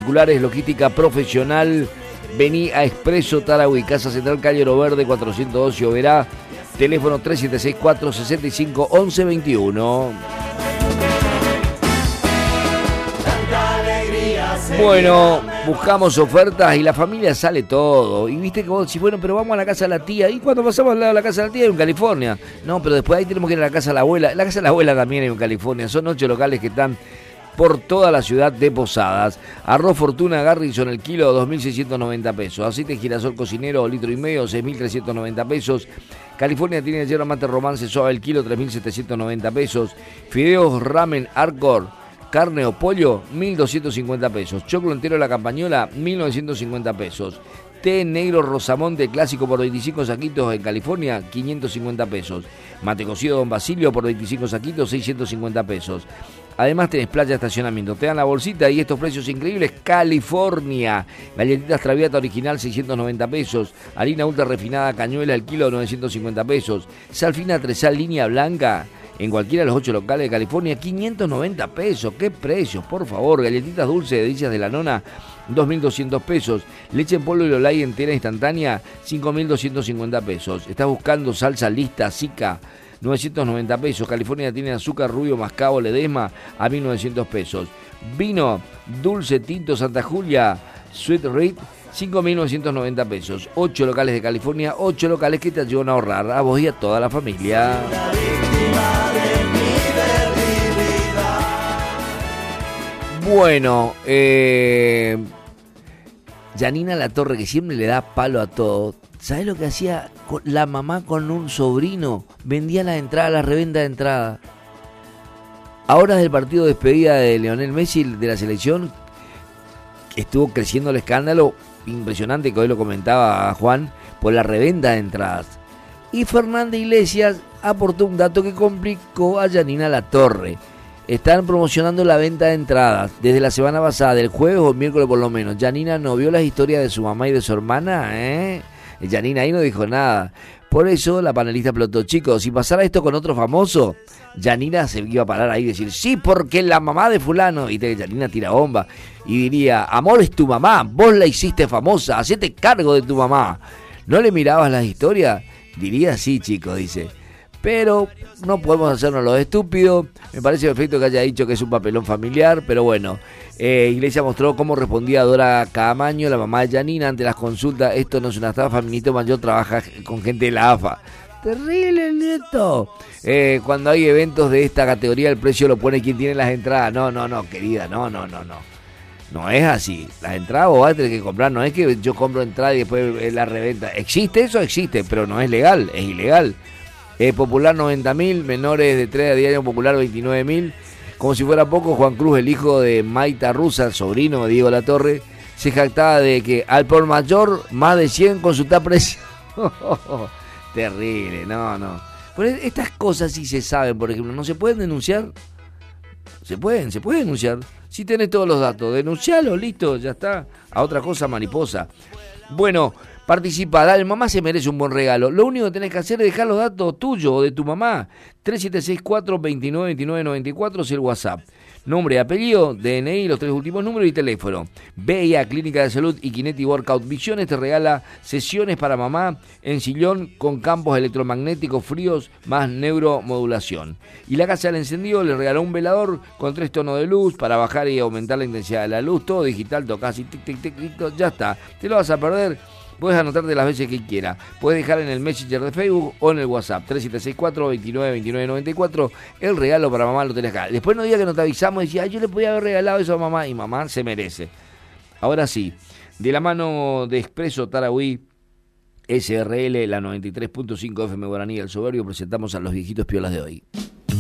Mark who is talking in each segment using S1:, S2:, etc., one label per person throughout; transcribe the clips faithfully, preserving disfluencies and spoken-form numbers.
S1: particulares, logística profesional. Vení a Expreso Tarahui, Casa Central, calle Oro Verde, cuatrocientos doce, Oberá. Teléfono tres siete seis cuatro, seis cinco, once veintiuno. Bueno, buscamos ofertas y la familia sale todo. Y viste que vos decís, bueno, pero vamos a la casa de la tía. Y cuando pasamos al lado de la casa de la tía hay en California. No, pero después ahí tenemos que ir a la casa de la abuela. La casa de la abuela también hay en California. Son ocho locales que están por toda la ciudad de Posadas. Arroz Fortuna Garrison el kilo, dos mil seiscientos noventa pesos. Aceite girasol cocinero, litro y medio, seis mil trescientos noventa pesos. California tiene yerba mate romance suave el kilo, tres mil setecientos noventa pesos. Fideos ramen Arcor, carne o pollo, mil doscientos cincuenta pesos. Choclo entero la campañola, mil novecientos cincuenta pesos. Té negro Rosamonte clásico por veinticinco saquitos en California, quinientos cincuenta pesos. Mate cocido Don Basilio por veinticinco saquitos, seiscientos cincuenta pesos. Además tenés playa de estacionamiento. Te dan la bolsita y estos precios increíbles. California. Galletitas Traviata original, seiscientos noventa pesos. Harina ultra refinada Cañuela el kilo, novecientos cincuenta pesos. Sal fina Tresal línea blanca en cualquiera de los ocho locales de California, quinientos noventa pesos. ¡Qué precios, por favor! Galletitas dulces de Delicias de la Nona, dos mil doscientos pesos. Leche en polvo y Lolay entera instantánea, cinco mil doscientos cincuenta pesos. ¿Estás buscando salsa lista, Zika? novecientos noventa pesos. California tiene azúcar rubio mascabo Ledesma a mil novecientos pesos. Vino dulce tinto Santa Julia Sweet Reed, cinco mil novecientos noventa pesos. ocho locales de California, ocho locales que te ayudan a ahorrar a vos y a toda la familia. Bueno, eh, Janina Latorre, que siempre le da palo a todo. ¿Sabés lo que hacía la mamá con un sobrino? Vendía la entrada, la reventa de entrada. Ahora del partido de despedida de Lionel Messi de la selección, estuvo creciendo el escándalo impresionante que hoy lo comentaba Juan, por la reventa de entradas. Y Fernanda Iglesias aportó un dato que complicó a Janina Latorre. Están promocionando la venta de entradas desde la semana pasada, del jueves o el miércoles por lo menos. Janina no vio las historias de su mamá y de su hermana, ¿eh? Janina ahí no dijo nada. Por eso la panelista explotó. Chicos, si pasara esto con otro famoso, Janina se iba a parar ahí y decir, sí, porque la mamá de fulano. Y Janina tira bomba y diría, amor, es tu mamá, vos la hiciste famosa, hacete cargo de tu mamá. ¿No le mirabas las historias? Diría sí, chicos, dice. Pero no podemos hacernos los estúpidos. Me parece perfecto que haya dicho que es un papelón familiar, pero bueno. Eh, Iglesia mostró cómo respondía Dora Camaño, la mamá de Janina, ante las consultas. Esto no es una estafa, mi nieto mayor trabaja con gente de la A F A. Terrible el nieto. Eh, cuando hay eventos de esta categoría, el precio lo pone quien tiene las entradas. No, no, no, querida, no, no, no, no. No es así. Las entradas vos vas a tener que comprar. No es que yo compro entrada y después la reventa. ¿Existe eso? Existe, pero no es legal, es ilegal. Eh, Popular noventa mil, menores de tres a diez años, Popular veintinueve mil. Como si fuera poco, Juan Cruz, el hijo de Maita Rusa, sobrino de Diego Latorre, se jactaba de que al por mayor más de cien con su taprecio. Terrible, no, no. Pero estas cosas sí se saben, por ejemplo, ¿no se pueden denunciar? Se pueden, se pueden denunciar. Si tenés todos los datos, denuncialo, listo, ya está. A otra cosa, mariposa. Bueno, participa, dale, mamá se merece un buen regalo. Lo único que tenés que hacer es dejar los datos tuyos o de tu mamá. tres siete seis cuatro, veintinueve veintinueve noventa y cuatro es el WhatsApp. Nombre, apellido, D N I, los tres últimos números y teléfono. B I A, Clínica de Salud y Kineti Workout Visiones te regala sesiones para mamá en sillón con campos electromagnéticos fríos más neuromodulación. Y la Casa del Encendido le regaló un velador con tres tonos de luz para bajar y aumentar la intensidad de la luz. Todo digital, tocás y tic, tic, tic, tic, ya está. Te lo vas a perder. Puedes anotarte las veces que quieras. Puedes dejar en el Messenger de Facebook o en el WhatsApp. tres siete seis cuatro, veintinueve veintinueve noventa y cuatro. El regalo para mamá lo tenés acá. Después no digas que no te avisamos y decís, ay, yo le podía haber regalado eso a mamá. Y mamá se merece. Ahora sí, de la mano de Expreso Tarahui, S R L, la noventa y tres punto cinco F M Guaraní del Soberbio, presentamos a los viejitos piolas de hoy.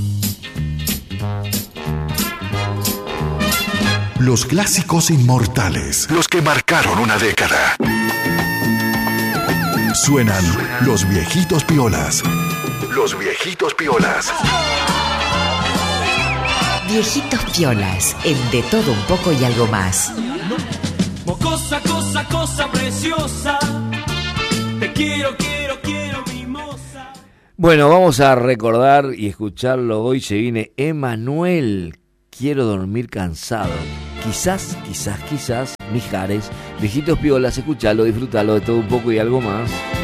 S2: Los clásicos inmortales, los que marcaron una década. Suenan los viejitos piolas. Los viejitos piolas.
S3: Viejitos piolas, el de todo un poco y algo más.
S4: Cosa, cosa, cosa preciosa. Te quiero, quiero, quiero, mimosa.
S1: Bueno, vamos a recordar y escucharlo. Hoy se viene Emanuel. Quiero dormir cansado. quizás, quizás, quizás, Mijares, Viejitos Piolas, escuchalo, disfrutalo de todo un poco y algo más.